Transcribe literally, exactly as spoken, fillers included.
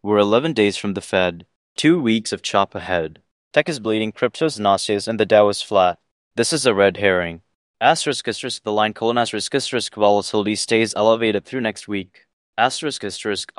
We're eleven days from the Fed. Two weeks of chop ahead. Tech is bleeding, crypto's nauseous, and the Dow is flat. This is a red herring. Asterisk asterisk the line colon asterisk asterisk volatility stays elevated through next week. Asterisk asterisk